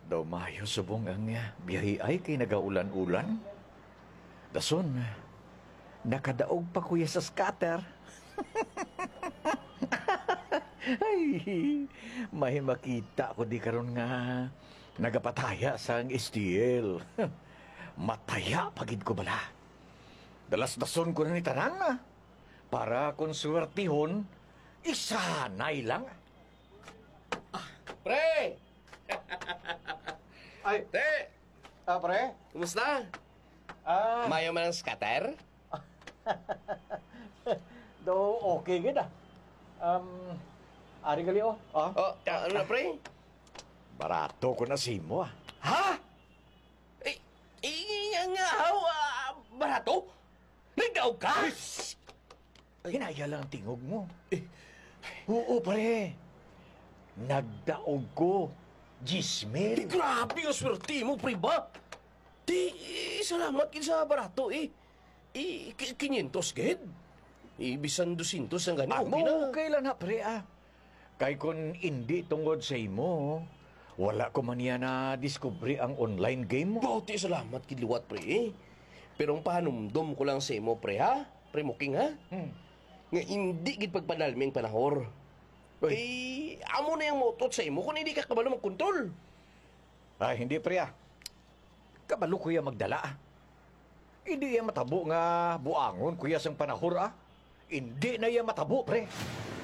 Daw mayo subong ang biyahe ay kay nagaulan-ulan. Dason, nakadaog pa kuya sa scatter. Ay, may makita ko di karon nga nagapataya sa ang STL. Mataya pagid ko bala. Dalas-dason ko na ni tanan na. Para kung swertihon, isanay lang. Pre! Ay, Pre! pre? Kumusta? Mayo man ang scatter? Do okay gid ah. Ari gali oh. Ano na, pre? Barato ko na simo ah. Ha? Nga barato? Nagdaog ka? Hinaya lang ang tingog mo. Oo, pre. Nagdaog ko. 10,000. Grabe ang swerte mo, pre ba? Salamat kin sa barato 500 ged. Ibisan 200 ang gani, okay na. Okay lang na, pre ah. Kay kung hindi tungod sa imo, wala ko man yan na diskubre ang online game mo. Bauti salamat kidluwat, pre. Pero ang pahanumdom ko lang sa imo, pre, ha? Pre Muking, ha? Nga hindi gid pagpadalming panahor. Amo na yung motot sa imo kung hindi ka kabalo magkontrol. Ay, hindi, pre ah. Kabalo kuya magdala ah. Hindi yan matabo nga buangon kuya sang panahor ah. Hindi na yan matabo, pre.